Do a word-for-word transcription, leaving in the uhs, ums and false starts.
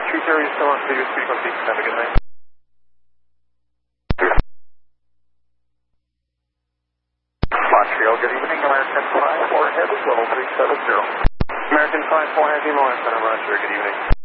Tree Terry is still on Sirius frequency. Have a good night. Montreal, good evening. American five four, head is level three seven zero. American five four, Heavy Lawrence, Center, Roger, good evening.